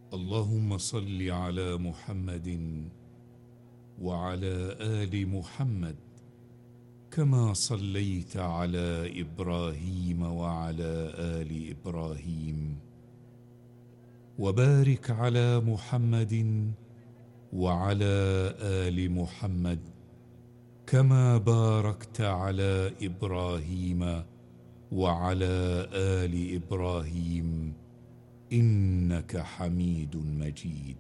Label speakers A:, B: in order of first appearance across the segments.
A: اللهم صل على محمد وعلى آل محمد كما صليت على إبراهيم وعلى آل إبراهيم، وبارك على محمد وعلى آل محمد كما باركت على إبراهيم وعلى آل إبراهيم إنك حميد مجيد.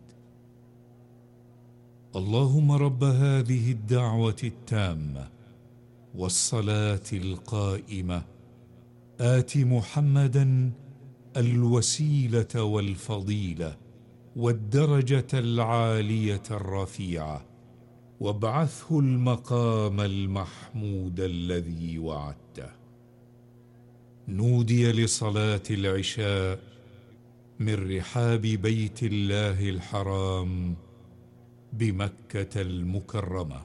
A: اللهم رب هذه الدعوة التامة والصلاة القائمة آت محمدا الوسيلة والفضيلة والدرجة العالية الرفيعة، وابعثه المقام المحمود الذي وعدته. نودي لصلاة العشاء من رحاب بيت الله الحرام بمكة المكرمة.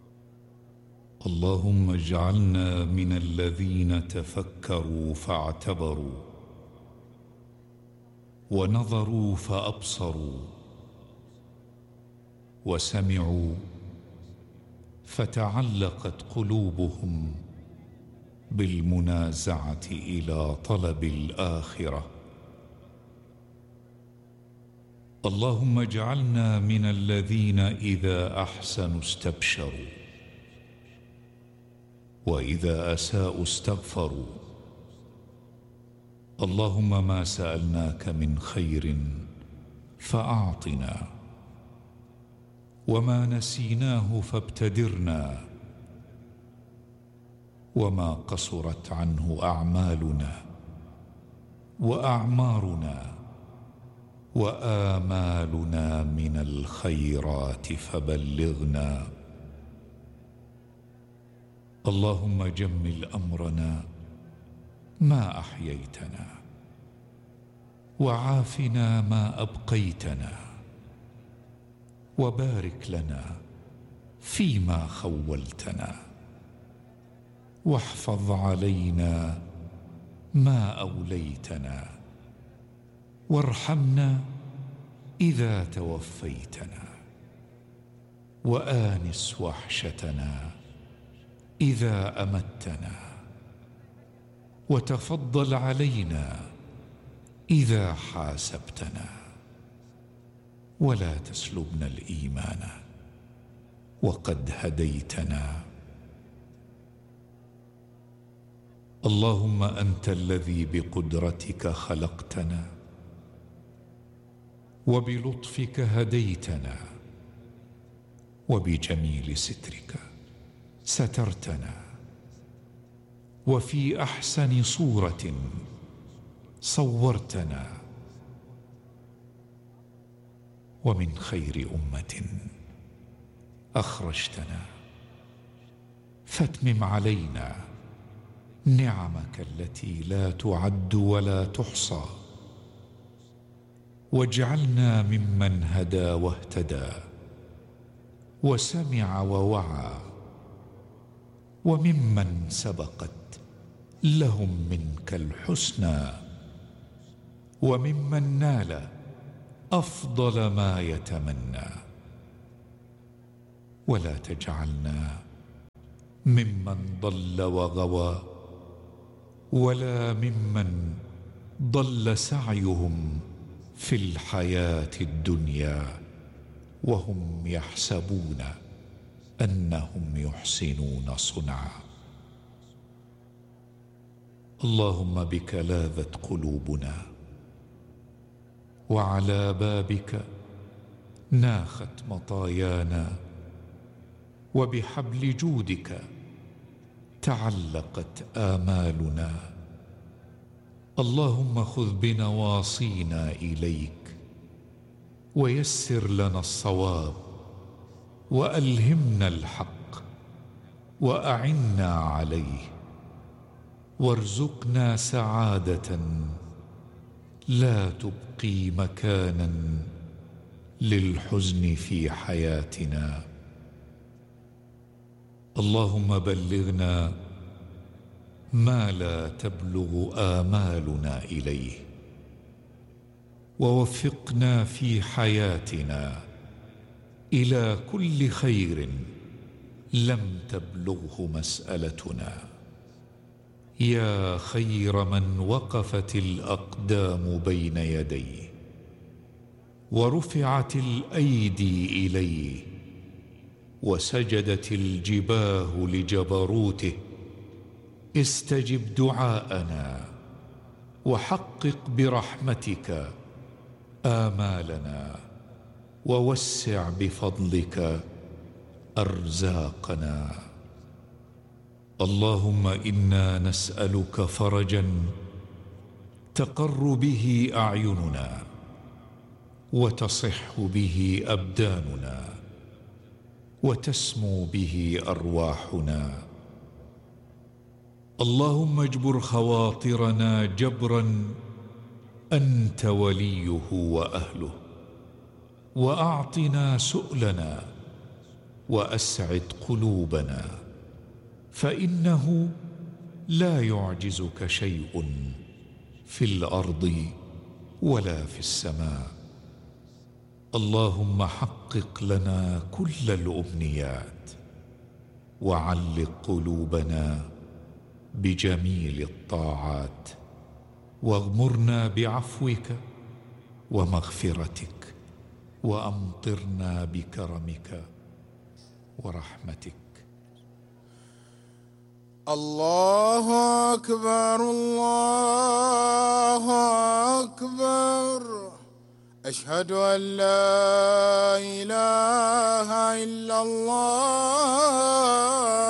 A: اللهم اجعلنا من الذين تفكروا فاعتبروا، ونظروا فأبصروا، وسمعوا فتعلقت قلوبهم بالمنازعة إلى طلب الآخرة. اللهم اجعلنا من الذين إذا أحسنوا استبشروا، وإذا أساءوا استغفروا. اللهم ما سألناك من خير فأعطنا، وما نسيناه فابتدرنا، وما قصرت عنه أعمالنا وأعمارنا وآمالنا من الخيرات فبلغنا. اللهم جمل أمرنا ما أحييتنا، وعافنا ما أبقيتنا، وبارك لنا فيما خولتنا، واحفظ علينا ما أوليتنا، وارحمنا إذا توفيتنا، وآنس وحشتنا إذا أمتنا، وتفضل علينا إذا حاسبتنا، ولا تسلبنا الإيمان وقد هديتنا. اللهم أنت الذي بقدرتك خلقتنا، وبلطفك هديتنا، وبجميل سترك سترتنا، وفي أحسن صورة صورتنا، ومن خير أمة أخرجتنا. فاتمم علينا نعمك التي لا تعد ولا تحصى، واجعلنا ممن هدى واهتدى وسمع ووعى، وممن سبقت لهم منك الحسنى، وممن نال أفضل ما يتمنى. ولا تجعلنا ممن ضل وغوى، ولا ممن ضل سعيهم في الحياة الدنيا وهم يحسبون أنهم يحسنون صنعا. اللهم بك لاذت قلوبنا، وعلى بابك ناخت مطايانا، وبحبل جودك تعلقت آمالنا. اللهم خذ بنواصينا إليك، ويسر لنا الصواب، وألهمنا الحق، وأعنا عليه، وارزقنا سعادة لا تبقي مكانا للحزن في حياتنا. اللهم بلغنا ما لا تبلغ آمالنا إليه، ووفقنا في حياتنا إلى كل خير لم تبلغه مسألتنا، يا خير من وقفت الأقدام بين يديه ورفعت الأيدي إليه وسجدت الجباه لجبروته. استجب دعاءنا وحقق برحمتك آمالنا ووسع بفضلك أرزاقنا. اللهم إنا نسألك فرجا تقر به أعيننا وتصح به أبداننا وتسمو به أرواحنا. اللهم اجبر خواطرنا جبرا أنت وليه وأهله، وأعطنا سؤلنا وأسعد قلوبنا، فإنه لا يعجزك شيء في الأرض ولا في السماء. اللهم حقق لنا كل الأمنيات وعلق قلوبنا بجميل الطاعات، واغمرنا بعفوك ومغفرتك، وأمطرنا بكرمك ورحمتك.
B: الله أكبر الله أكبر، أشهد أن لا إله إلا الله